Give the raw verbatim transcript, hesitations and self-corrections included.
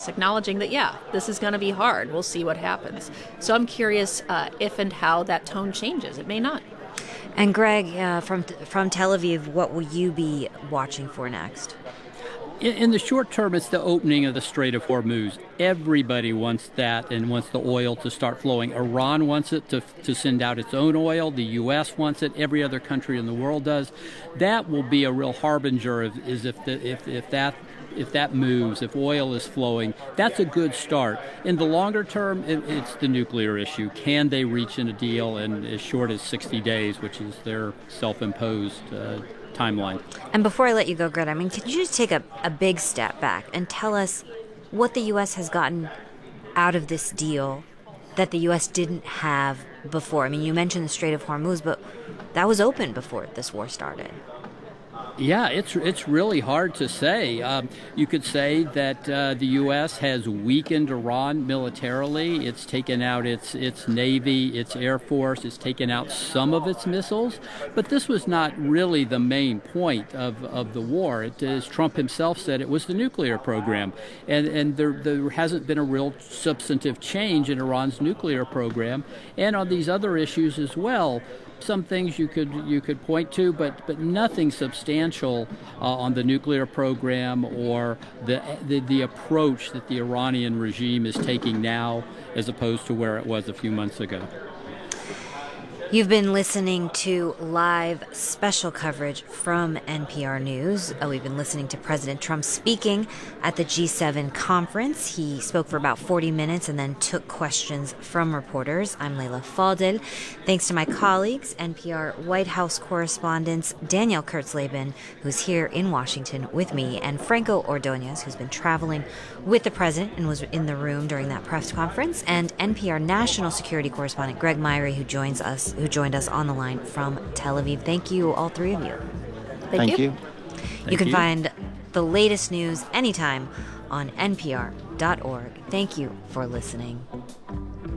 course, acknowledging that, yeah, this is going to be hard. We'll see what happens. So I'm curious uh, if and how that tone changes. It may not. And Greg, uh, from from Tel Aviv, what will you be watching for next? In, in the short term, it's the opening of the Strait of Hormuz. Everybody wants that and wants the oil to start flowing. Iran wants it to to send out its own oil. The U S wants it. Every other country in the world does. That will be a real harbinger of is if the, if if that. If that moves, if oil is flowing, that's a good start. In the longer term, it, it's the nuclear issue. Can they reach in a deal in as short as sixty days, which is their self-imposed uh, timeline? And before I let you go, Greg, I mean, could you just take a, a big step back and tell us what the U S has gotten out of this deal that the U S didn't have before? I mean, you mentioned the Strait of Hormuz, but that was open before this war started. Yeah, it's it's really hard to say. Um, you could say that uh, the U S has weakened Iran militarily. It's taken out its its navy, its air force. It's taken out some of its missiles. But this was not really the main point of, of the war. It, as Trump himself said, it was the nuclear program. And, and there, there hasn't been a real substantive change in Iran's nuclear program. And on these other issues as well. Some things you could you could point to, but but nothing substantial uh, on the nuclear program or the, the the approach that the Iranian regime is taking now, as opposed to where it was a few months ago. You've been listening to live special coverage from N P R News. Uh, we've been listening to President Trump speaking at the G seven conference. He spoke for about forty minutes and then took questions from reporters. I'm Leila Fadel. Thanks to my colleagues, N P R White House correspondents Danielle Kurtzleben, who's here in Washington with me, and Franco Ordonez, who's been traveling with the president and was in the room during that press conference, and N P R national security correspondent Greg Myrie, who joins us who joined us on the line from Tel Aviv. Thank you, all three of you. Thank, Thank you. you. You can you. find the latest news anytime on N P R dot org. Thank you for listening.